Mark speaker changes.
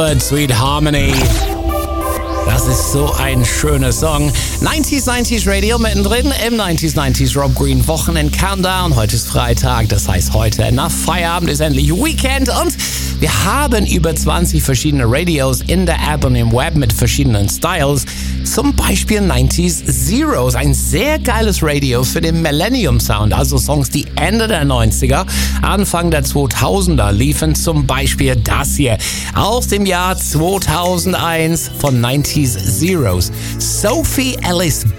Speaker 1: Sweet Harmony. Das ist so ein schöner Song. 90s Radio mittendrin im 90s Rob Green Wochenend Countdown. Heute ist Freitag, das heißt heute nach Feierabend ist endlich Weekend und wir haben über 20 verschiedene Radios in der App und im Web mit verschiedenen Styles. Zum Beispiel 90s Zeros, ein sehr geiles Radio für den Millennium Sound, also Songs, die Ende der 90er, Anfang der 2000er liefen. Zum Beispiel das hier aus dem Jahr 2001 von 90s Zeros. Sophie Ellis